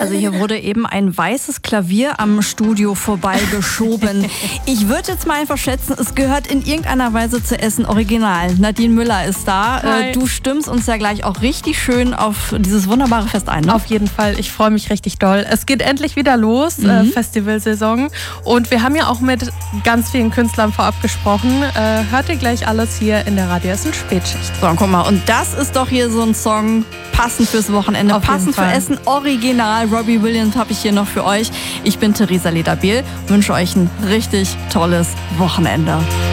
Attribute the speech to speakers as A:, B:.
A: Also hier wurde eben ein weißes Klavier am Studio vorbeigeschoben. Ich würde jetzt mal einfach schätzen, es gehört in irgendeiner Weise zu Essen Original. Nadine Müller ist da. Du stimmst uns ja gleich auch richtig schön auf dieses wunderbare Fest ein, ne?
B: Auf jeden Fall. Ich freue mich richtig doll. Es geht endlich wieder los, Festivalsaison. Und wir haben ja auch mit ganz vielen Künstlern vorab gesprochen. Hört ihr gleich alles hier in der Radio Essen Spätschicht.
A: So, guck mal. Und das ist doch hier so ein Song, passend fürs Wochenende, passend für Essen, original. Robbie Williams habe ich hier noch für euch. Ich bin Theresa Lederbiel, wünsche euch ein richtig tolles Wochenende.